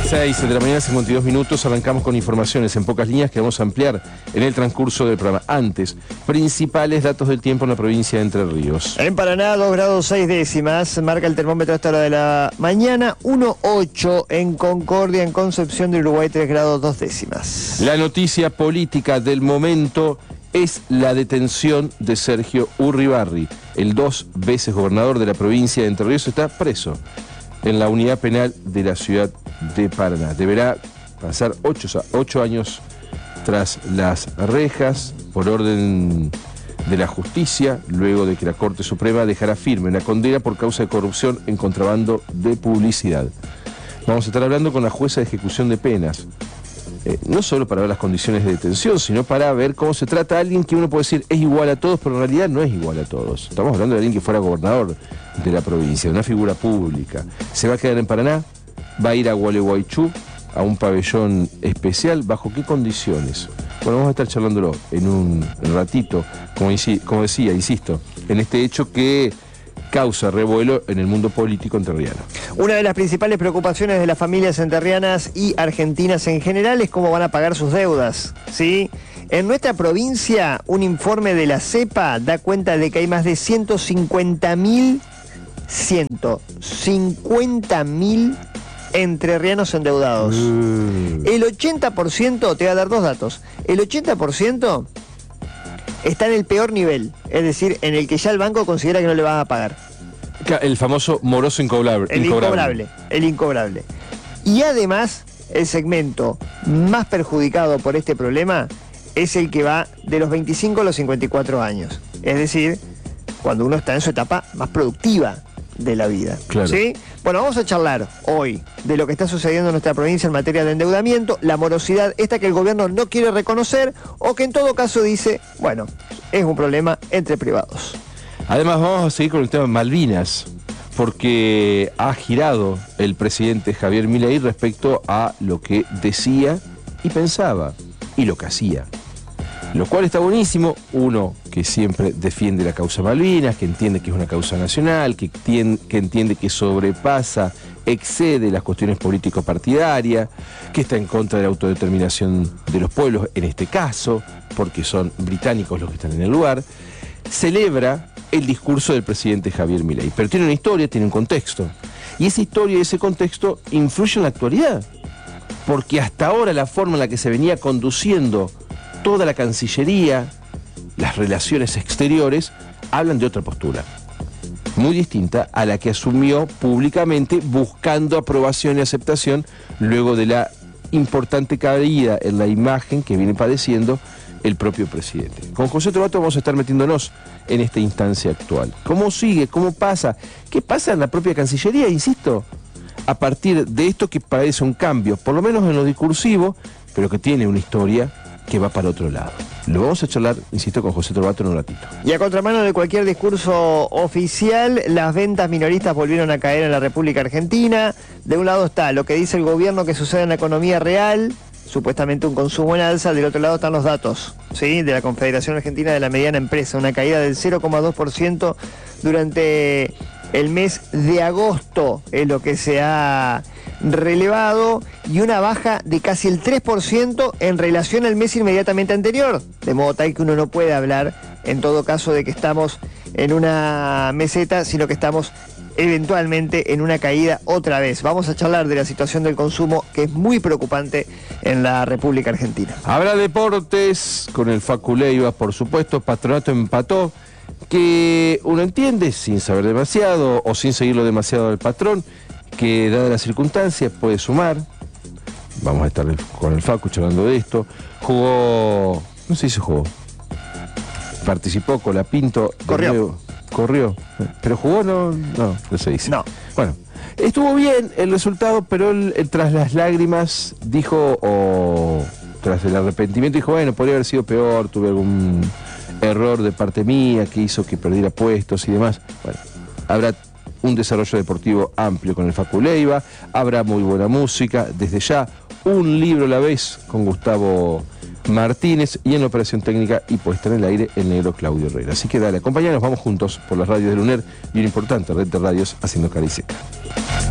6 de la mañana, 52 minutos, arrancamos con informaciones en pocas líneas que vamos a ampliar en el transcurso del programa. Antes, principales datos del tiempo en la provincia de Entre Ríos. En Paraná, 2 grados 6 décimas, marca el termómetro a esta hora de la mañana, 1,8 en Concordia, en Concepción del Uruguay, 3 grados 2 décimas. La noticia política del momento es la detención de Sergio Urribarri. El 2 veces gobernador de la provincia de Entre Ríos está preso en la unidad penal de la ciudad de Paraná. Deberá pasar 8 años tras las rejas por orden de la justicia, luego de que la Corte Suprema dejara firme una condena por causa de corrupción en contrabando de publicidad. Vamos a estar hablando con la jueza de ejecución de penas, no solo para ver las condiciones de detención, sino para ver cómo se trata a alguien que uno puede decir es igual a todos, pero en realidad no es igual a todos. Estamos hablando de alguien que fuera gobernador de la provincia, de una figura pública. Se va a quedar en Paraná, va a ir a Gualeguaychú, a un pabellón especial. ¿Bajo qué condiciones? Bueno, vamos a estar charlándolo en un ratito, como decía, insisto, en este hecho que causa revuelo en el mundo político entrerriano. Una de las principales preocupaciones de las familias entrerrianas y argentinas en general es cómo van a pagar sus deudas, ¿sí? En nuestra provincia, un informe de la CEPA da cuenta de que hay más de 150.000 entrerrianos endeudados. El 80%, te voy a dar dos datos, el 80% está en el peor nivel, es decir, en el que ya el banco considera que no le van a pagar. El famoso moroso incobrable. El incobrable. Y además, el segmento más perjudicado por este problema es el que va de los 25 a los 54 años. Es decir, cuando uno está en su etapa más productiva de la vida. Claro. ¿Sí? Bueno, vamos a charlar hoy de lo que está sucediendo en nuestra provincia en materia de endeudamiento, la morosidad esta que el gobierno no quiere reconocer o que en todo caso dice, bueno, es un problema entre privados. Además vamos a seguir con el tema de Malvinas, porque ha girado el presidente Javier Milei respecto a lo que decía y pensaba y lo que hacía. Lo cual está buenísimo, uno que siempre defiende la causa Malvinas, que entiende que es una causa nacional, que entiende que sobrepasa, excede las cuestiones político-partidarias, que está en contra de la autodeterminación de los pueblos, en este caso, porque son británicos los que están en el lugar, celebra el discurso del presidente Javier Milei. Pero tiene una historia, tiene un contexto. Y esa historia y ese contexto influyen en la actualidad, porque hasta ahora la forma en la que se venía conduciendo toda la Cancillería, las relaciones exteriores, hablan de otra postura, muy distinta a la que asumió públicamente buscando aprobación y aceptación luego de la importante caída en la imagen que viene padeciendo el propio presidente. Con José Trovato vamos a estar metiéndonos en esta instancia actual. ¿Cómo sigue? ¿Cómo pasa? ¿Qué pasa en la propia Cancillería? Insisto, a partir de esto que parece un cambio, por lo menos en lo discursivo, pero que tiene una historia que va para otro lado. Lo vamos a charlar, insisto, con José Trovato en un ratito. Y a contramano de cualquier discurso oficial, las ventas minoristas volvieron a caer en la República Argentina. De un lado está lo que dice el gobierno que sucede en la economía real, supuestamente un consumo en alza. Del otro lado están los datos, ¿sí?, de la Confederación Argentina de la Mediana Empresa, una caída del 0,2% durante el mes de agosto, es lo que se ha relevado, y una baja de casi el 3% en relación al mes inmediatamente anterior, de modo tal que uno no puede hablar en todo caso de que estamos en una meseta, sino que estamos eventualmente en una caída otra vez. Vamos a charlar de la situación del consumo, que es muy preocupante en la República Argentina. Habrá deportes con el Facu Leiva, por supuesto. Patronato empató, que uno entiende sin saber demasiado o sin seguirlo demasiado al patrón, que dadas las circunstancias puede sumar. Vamos a estar con el Facu charlando de esto. Jugó, no sé si jugó, participó con la Pinto. Corrió, pero jugó, no se dice. No. Bueno, estuvo bien el resultado, pero él tras las lágrimas dijo, o tras el arrepentimiento dijo, bueno, podría haber sido peor, tuve algún error de parte mía que hizo que perdiera puestos y demás. Bueno, habrá un desarrollo deportivo amplio con el Facu Leiva, habrá muy buena música, desde ya un libro a la vez con Gustavo Martínez, y en la operación técnica y puesta en el aire el negro Claudio Herrera. Así que dale, acompáñanos, vamos juntos por las radios del UNER y una importante red de radios haciendo cara y seca.